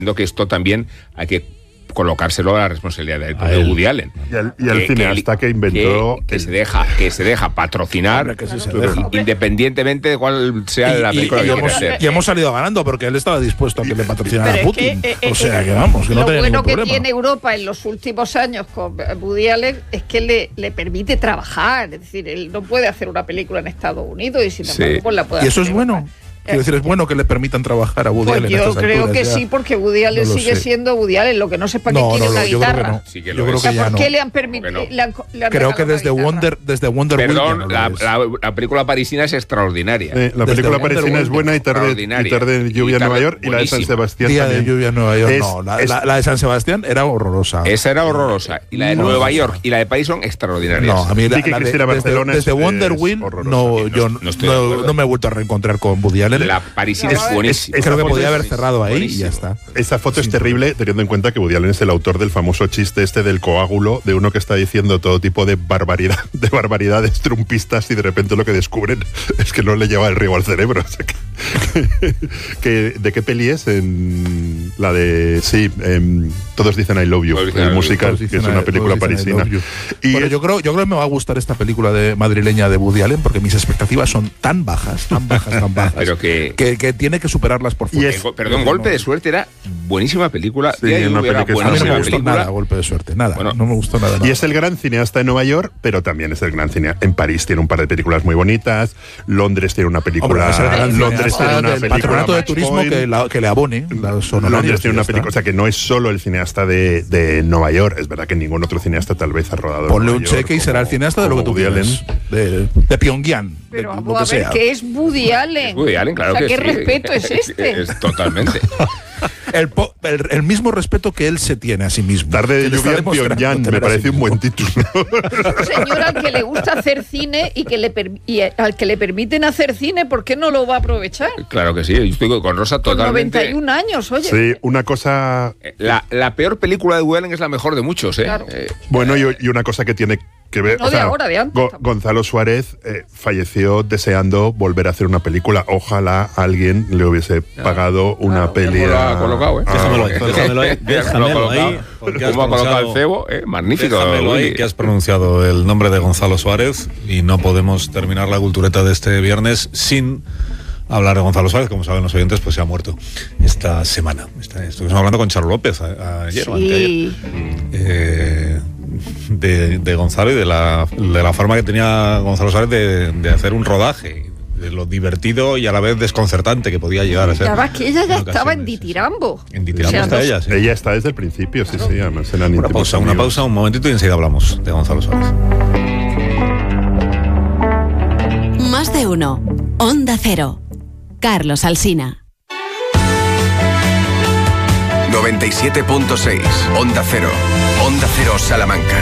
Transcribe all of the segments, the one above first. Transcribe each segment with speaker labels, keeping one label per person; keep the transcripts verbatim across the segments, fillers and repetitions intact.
Speaker 1: que esto también hay que colocárselo a la responsabilidad de, de Woody Allen.
Speaker 2: Y el, y el que, cineasta que, que inventó...
Speaker 1: Que, que, se deja, que se deja patrocinar, Hombre, que sí se deja. independientemente de cuál sea y, la película
Speaker 3: y, y,
Speaker 1: que
Speaker 3: y, hemos,
Speaker 1: hacer.
Speaker 3: y hemos salido ganando porque él estaba dispuesto a que le patrocinara
Speaker 4: Pero
Speaker 3: a Putin.
Speaker 4: Es que, eh,
Speaker 3: o sea,
Speaker 4: eh,
Speaker 3: que vamos, que no tenía
Speaker 4: ningún problema. Lo bueno que
Speaker 3: problema.
Speaker 4: tiene Europa en los últimos años con Woody Allen es que le, le permite trabajar. Es decir, él no puede hacer una película en Estados Unidos y sin embargo
Speaker 1: sí.
Speaker 4: pues la puede
Speaker 3: ¿Y eso
Speaker 4: hacer
Speaker 3: es bueno? Quiero decir, es bueno que le permitan trabajar a Woody
Speaker 4: pues
Speaker 3: Allen.
Speaker 4: Yo creo que
Speaker 3: ya.
Speaker 4: sí, porque Woody Allen
Speaker 3: no
Speaker 4: sigue
Speaker 3: sé.
Speaker 4: siendo Woody Allen. Lo que no sé para qué
Speaker 3: no,
Speaker 4: quiere
Speaker 3: no,
Speaker 4: una
Speaker 3: yo
Speaker 4: guitarra.
Speaker 3: Creo que no.
Speaker 1: Sí que
Speaker 3: yo creo
Speaker 4: o sea,
Speaker 3: que ya
Speaker 4: ¿por
Speaker 3: no.
Speaker 4: qué le han permitido?
Speaker 1: No.
Speaker 4: Le han, le han
Speaker 3: creo que desde Wonder, desde Wonder
Speaker 1: Perdón,
Speaker 3: Woman.
Speaker 1: la, la, la película parisina es extraordinaria.
Speaker 2: Eh, la película parisina es buena y tarde, y tarde de lluvia en Nueva York y la de San Sebastián
Speaker 3: Día
Speaker 2: también.
Speaker 3: de lluvia en Nueva York,
Speaker 2: es,
Speaker 3: no. La,
Speaker 2: es,
Speaker 3: la, la de San Sebastián era horrorosa.
Speaker 1: Esa era horrorosa. Y la de
Speaker 3: no,
Speaker 1: Nueva
Speaker 3: no,
Speaker 1: York y la de París son extraordinarias.
Speaker 3: No, a mí la,
Speaker 2: sí que
Speaker 3: la de,
Speaker 2: desde,
Speaker 3: desde, desde Wonder Wheel no, yo
Speaker 1: no,
Speaker 3: no,
Speaker 1: no,
Speaker 3: no me he vuelto a reencontrar con Woody Allen.
Speaker 1: La parisina es, es buenísima.
Speaker 3: Creo que podía haber cerrado ahí buenísimo. Y ya está.
Speaker 2: Esa foto sí. es terrible, teniendo en cuenta que Woody Allen es el autor del famoso chiste este del coágulo, de uno que está diciendo todo tipo de barbaridad, de barbaridades trumpistas y de repente lo que descubren es que no le lleva el río al cerebro. O sea que, que, ¿de qué peli es? En la de... Sí, en, Todos dicen I Love You, el musical, que es una película parisina.
Speaker 3: Y bueno, es, yo creo yo creo que me va a gustar esta película de madrileña de Woody Allen porque mis expectativas son tan bajas, tan bajas, tan bajas,
Speaker 1: pero que,
Speaker 3: que, que tiene que superarlas por fuerza.
Speaker 1: Es, perdón, Golpe de Suerte era buenísima película.
Speaker 2: Sí, una película que
Speaker 3: a mí no me gustó
Speaker 1: película.
Speaker 3: nada Golpe de Suerte, nada, bueno, no me gustó nada, nada.
Speaker 2: Y es el gran cineasta de Nueva York, pero también es el gran cineasta. En París tiene un par de películas muy bonitas, Londres tiene una película...
Speaker 3: Hombre, es el gran
Speaker 2: Londres tiene una película...
Speaker 3: Patronato de Turismo que, la, que le abone.
Speaker 2: Londres tiene una película, o sea que no es solo el cineasta de, de Nueva York, es verdad que ningún otro cineasta tal vez ha rodado
Speaker 3: Ponle un
Speaker 2: York,
Speaker 3: cheque y será el cineasta de lo que tú quieras. De, de Pyongyang.
Speaker 4: Pero
Speaker 3: de,
Speaker 4: vamos a ver, sea. ¿Qué es Woody Allen?
Speaker 1: Es Woody Allen, claro
Speaker 4: o sea,
Speaker 1: que
Speaker 4: ¿qué
Speaker 1: sí.
Speaker 4: respeto es este?
Speaker 1: Es totalmente.
Speaker 3: El, po, el, el mismo respeto que él se tiene a sí mismo.
Speaker 2: Tarde de lluvia en Pyongyang, me parece un buen título.
Speaker 4: Un señor al que le gusta hacer cine y, que le per, y al que le permiten hacer cine, ¿por qué no lo va a aprovechar?
Speaker 1: Claro que sí, yo estoy con Rosa totalmente.
Speaker 4: Con noventa y un años, oye.
Speaker 2: Sí, una cosa...
Speaker 1: La, la peor película de Woody Allen es la mejor de muchos, ¿eh?
Speaker 4: Claro.
Speaker 1: eh
Speaker 2: bueno, y, y una cosa que tiene que ver...
Speaker 4: No
Speaker 2: o sea,
Speaker 4: de ahora, de antes.
Speaker 2: Go, Gonzalo Suárez eh, falleció deseando volver a hacer una película. Ojalá alguien le hubiese pagado
Speaker 1: claro,
Speaker 2: una peli.
Speaker 1: Lo ha colocado, ¿eh?
Speaker 2: Ah,
Speaker 5: déjamelo ahí, déjamelo ahí. Déjamelo ahí.
Speaker 1: ¿Cómo ha colocado el cebo? Eh, magnífico.
Speaker 5: Déjamelo ahí, que has pronunciado el nombre de Gonzalo Suárez y no podemos terminar la cultureta de este viernes sin hablar de Gonzalo Suárez. Como saben los oyentes, pues se ha muerto esta semana. Estuvimos hablando con Charo López a, ayer
Speaker 4: sí.
Speaker 5: o anteayer. Eh, de, de Gonzalo y de la, de la forma que tenía Gonzalo Suárez de, de hacer un rodaje, de lo divertido y a la vez desconcertante que podía llegar a ser.
Speaker 4: La verdad es que ella ya estaba en Ditirambo.
Speaker 5: En Ditirambo o sea,
Speaker 2: dos,
Speaker 5: está ella, sí.
Speaker 2: Ella está desde el principio, sí, sí, además eran
Speaker 5: Una pausa, amigos. una pausa, un momentito y enseguida hablamos de Gonzalo Suárez.
Speaker 6: Más de uno. Onda Cero. Carlos Alsina.
Speaker 7: noventa y siete punto seis. Onda Cero. Onda Cero Salamanca.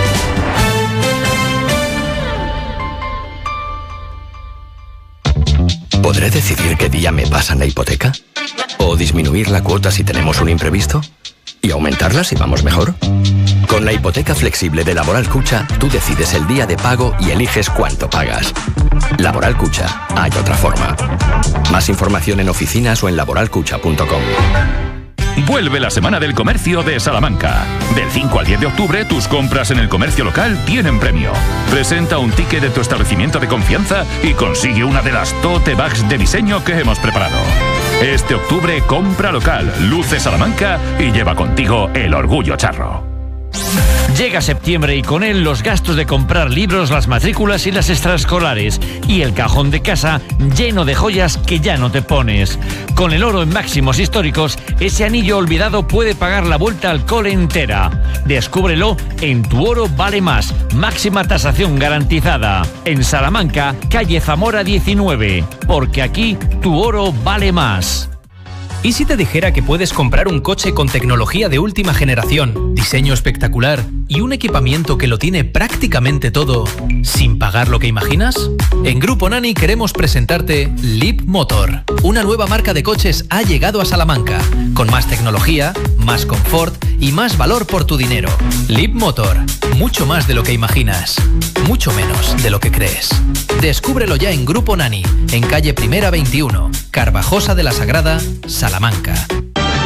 Speaker 7: ¿Podré decidir qué día me pasan la hipoteca? ¿O disminuir la cuota si tenemos un imprevisto? ¿Y aumentarla si vamos mejor? Con la hipoteca flexible de Laboral Cucha, tú decides el día de pago y eliges cuánto pagas. Laboral Cucha, hay otra forma. Más información en oficinas o en laboral cucha punto com.
Speaker 8: Vuelve la Semana del Comercio de Salamanca. Del cinco al diez de octubre, tus compras en el comercio local tienen premio. Presenta un ticket de tu establecimiento de confianza y consigue una de las tote bags de diseño que hemos preparado. Este octubre, compra local, luce Salamanca y lleva contigo el orgullo charro.
Speaker 9: Llega septiembre y con él los gastos de comprar libros, las matrículas y las extraescolares y el cajón de casa lleno de joyas que ya no te pones. Con el oro en máximos históricos, ese anillo olvidado puede pagar la vuelta al cole entera. Descúbrelo en Tu Oro Vale Más, máxima tasación garantizada. En Salamanca, calle Zamora diecinueve, porque aquí tu oro vale más.
Speaker 10: ¿Y si te dijera que puedes comprar un coche con tecnología de última generación, diseño espectacular y un equipamiento que lo tiene prácticamente todo sin pagar lo que imaginas? En Grupo Nani queremos presentarte Leap Motor. Una nueva marca de coches ha llegado a Salamanca, con más tecnología, más confort y más valor por tu dinero. Leap Motor, mucho más de lo que imaginas, mucho menos de lo que crees. Descúbrelo ya en Grupo Nani, en calle Primera veintiuno, Carvajosa de la Sagrada, Salamanca.